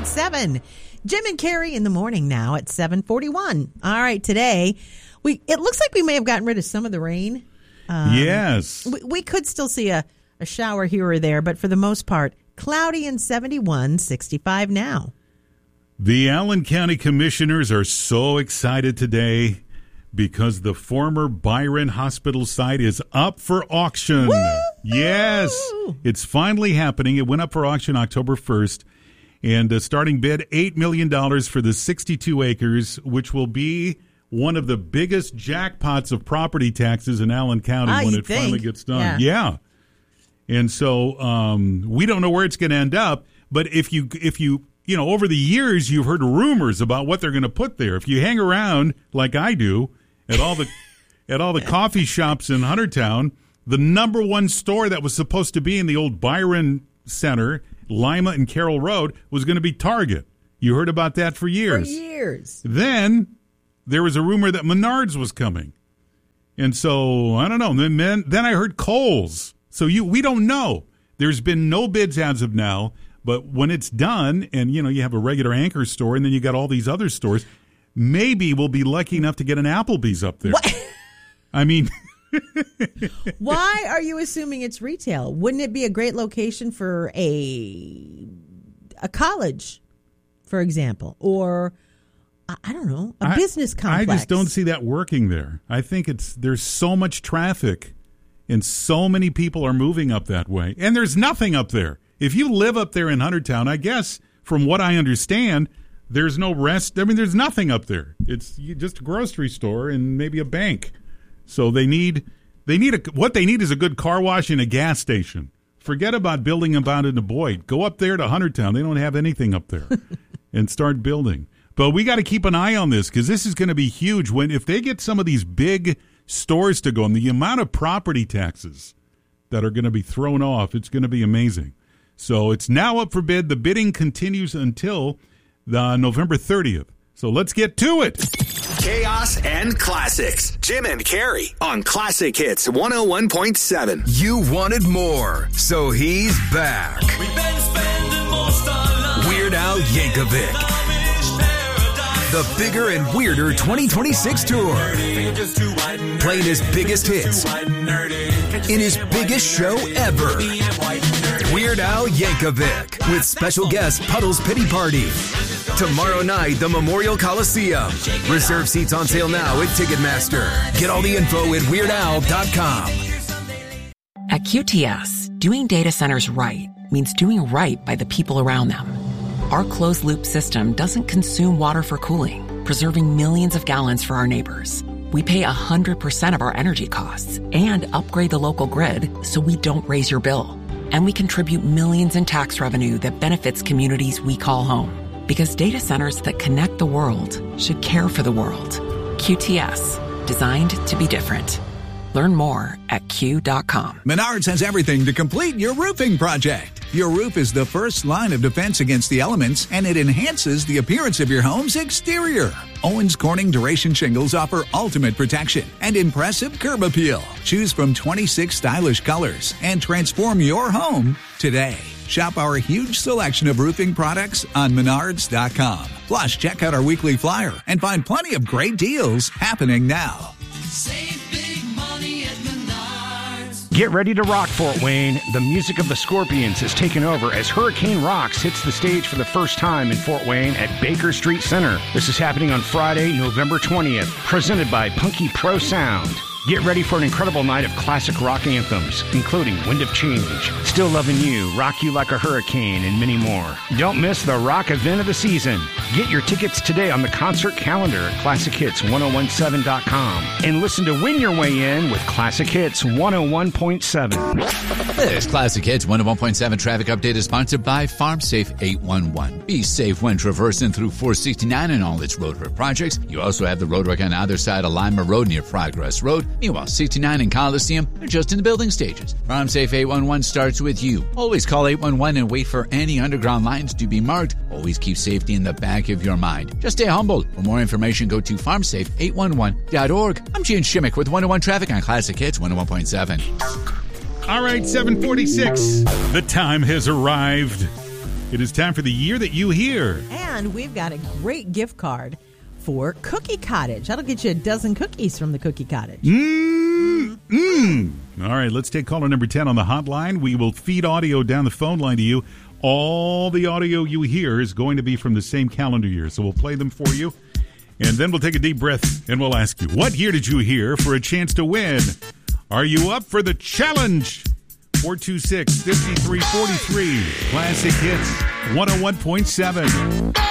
101.7. Jim and Carrie in the morning now at 7:41. All right, today, it looks like we may have gotten rid of some of the rain. Yes. We could still see a shower here or there, but for the most part, cloudy and 71, 65 now. The Allen County Commissioners are so excited today because the former Byron Hospital site is up for auction. Woo! Yes, it's finally happening. It went up for auction October 1st, and starting bid $8 million for the 62 acres, which will be one of the biggest jackpots of property taxes in Allen County when it finally gets done. Yeah. And so we don't know where it's going to end up, but if you over the years, you've heard rumors about what they're going to put there. If you hang around like I do at all the coffee shops in Huntertown, the number one store that was supposed to be in the old Byron Center, Lima and Carroll Road, was going to be Target. You heard about that for years. For years. Then there was a rumor that Menards was coming. And so, I don't know. Then I heard Kohl's. So we don't know. There's been no bids as of now. But when it's done and, you have a regular anchor store and then you got all these other stores, maybe we'll be lucky enough to get an Applebee's up there. What? I mean. Why are you assuming it's retail? Wouldn't it be a great location for a college, for example, or, I don't know, a business complex? I just don't see that working there. I think there's so much traffic and so many people are moving up that way. And there's nothing up there. If you live up there in Huntertown, I guess, from what I understand, there's no rest. I mean, there's nothing up there. It's just a grocery store and maybe a bank. So what they need is a good car wash and a gas station. Forget about building about in Boyd. Go up there to Huntertown. They don't have anything up there. And start building. But we got to keep an eye on this because this is going to be huge. If they get some of these big stores to go, and the amount of property taxes that are going to be thrown off, it's going to be amazing. So it's now up for bid. The bidding continues until November 30th. So let's get to it. Chaos and Classics. Jim and Carrie on Classic Hits 101.7. You wanted more, so he's back. We've been spending most our lives. Weird Al Yankovic. The Bigger and Weirder 2026 tour. Playing his biggest hits in his biggest show ever. Weird Al Yankovic with special guest Puddle's Pity Party. Tomorrow night, the Memorial Coliseum. Reserve seats on sale now at Ticketmaster. Get all the info at WeirdAl.com. At QTS, doing data centers right means doing right by the people around them. Our closed-loop system doesn't consume water for cooling, preserving millions of gallons for our neighbors. We pay 100% of our energy costs and upgrade the local grid so we don't raise your bill. And we contribute millions in tax revenue that benefits communities we call home. Because data centers that connect the world should care for the world. QTS, designed to be different. Learn more at Q.com. Menards has everything to complete your roofing project. Your roof is the first line of defense against the elements, and it enhances the appearance of your home's exterior. Owens Corning Duration Shingles offer ultimate protection and impressive curb appeal. Choose from 26 stylish colors and transform your home today. Shop our huge selection of roofing products on Menards.com. Plus, check out our weekly flyer and find plenty of great deals happening now. Save big money at Menards. Get ready to rock, Fort Wayne. The music of the Scorpions has taken over as Hurricane Rocks hits the stage for the first time in Fort Wayne at Baker Street Center. This is happening on Friday, November 20th, presented by Punky Pro Sound. Get ready for an incredible night of classic rock anthems, including Wind of Change, Still Loving You, Rock You Like a Hurricane, and many more. Don't miss the rock event of the season. Get your tickets today on the concert calendar at ClassicHits1017.com and listen to Win Your Way In with Classic Hits 101.7. This Classic Hits 101.7 traffic update is sponsored by FarmSafe 811. Be safe when traversing through 469 and all its roadwork projects. You also have the roadwork on either side of Lima Road near Progress Road. Meanwhile, 69 and Coliseum are just in the building stages. FarmSafe 811 starts with you. Always call 811 and wait for any underground lines to be marked. Always keep safety in the back of your mind. Just stay humble. For more information, go to farmsafe811.org. I'm Gene Shimmick with 101 Traffic on Classic Hits 101.7. All right, 7:46. The time has arrived It is time for the year that you hear. And we've got a great gift card for Cookie Cottage. That'll get you a dozen cookies from the Cookie Cottage. All right, let's take caller number 10 on the hotline. We will feed audio down the phone line to you. All the audio you hear is going to be from the same calendar year, so we'll play them for you. And then we'll take a deep breath and we'll ask you, what year did you hear for a chance to win? Are you up for the challenge? 426-5343. Classic Hits 101.7.